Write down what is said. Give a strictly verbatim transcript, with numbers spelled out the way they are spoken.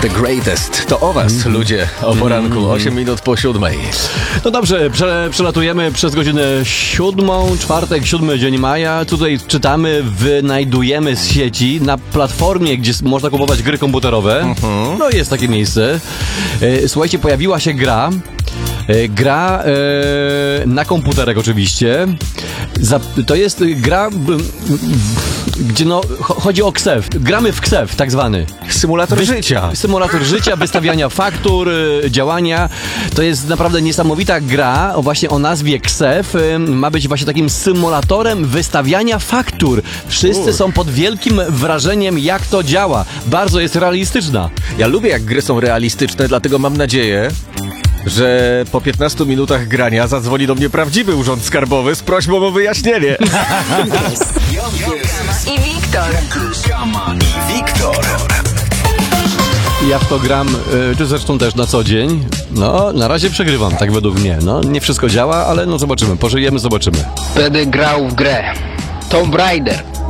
The Greatest. To o was, mm. ludzie, o poranku, mm. osiem minut po siódmej. No dobrze, prze, przelatujemy przez godzinę siódmą, czwartek, siódmy dzień maja. Tutaj czytamy, wynajdujemy z sieci na platformie, gdzie można kupować gry komputerowe. Mm-hmm. No jest takie miejsce. Słuchajcie, pojawiła się gra. Gra e, na komputerek oczywiście. Za, to jest gra, b, gdzie no, chodzi o ksew. Gramy w ksew, tak zwany. Symulator Wy, życia. Symulator życia, wystawiania faktur, działania. To jest naprawdę niesamowita gra, o właśnie o nazwie ksew. Ma być właśnie takim symulatorem wystawiania faktur. Wszyscy Ur. są pod wielkim wrażeniem, jak to działa. Bardzo jest realistyczna. Ja lubię, jak gry są realistyczne, dlatego mam nadzieję, że po piętnastu minutach grania zadzwoni do mnie prawdziwy urząd skarbowy z prośbą o wyjaśnienie. I Wiktor. Wiktor. Ja w to gram, czy zresztą też na co dzień. No, na razie przegrywam, tak według mnie. No, nie wszystko działa, ale no zobaczymy. Pożyjemy, zobaczymy. Będę grał w grę Tomb Raider.